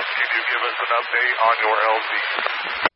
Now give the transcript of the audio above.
Can you give us an update on your LZ?